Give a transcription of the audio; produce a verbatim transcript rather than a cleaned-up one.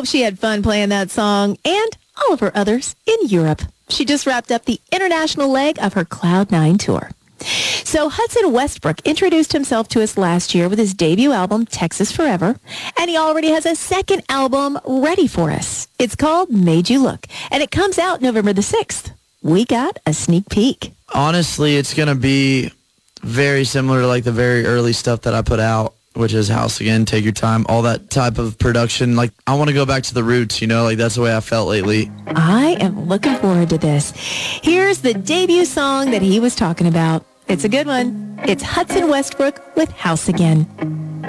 hope she had fun playing that song and all of her others in Europe. She just wrapped up the international leg of her Cloud nine tour. So Hudson Westbrook introduced himself to us last year with his debut album, Texas Forever, and he already has a second album ready for us. It's called Made You Look, and it comes out November the sixth. We got a sneak peek. Honestly, it's going to be very similar to like the very early stuff that I put out, which is House Again, Take Your Time, all that type of production. Like, I want to go back to the roots, you know, like that's the way I felt lately. I am looking forward to this. Here's the debut song that he was talking about. It's a good one. It's Hudson Westbrook with House Again.